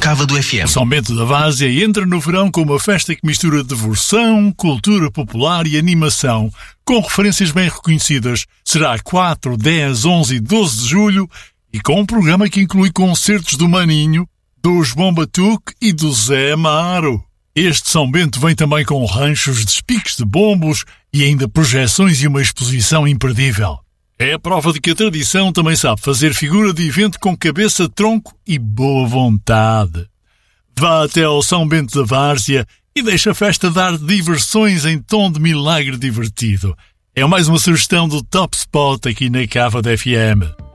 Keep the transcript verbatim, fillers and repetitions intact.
Cava do F M. São Bento da Várzea entra no verão com uma festa que mistura devoção, cultura popular e animação, com referências bem reconhecidas. Será quatro, dez, onze e doze de julho e com um programa que inclui concertos do Maninho, dos Bom Batuque e do Zé Amaro. Este São Bento vem também com ranchos de espiques de bombos e ainda projeções e uma exposição imperdível. É a prova de que a tradição também sabe fazer figura de evento com cabeça, tronco e boa vontade. Vá até ao São Bento da Várzea e deixa a festa dar diversões em tom de milagre divertido. É mais uma sugestão do Top Spot aqui na Cava da F M.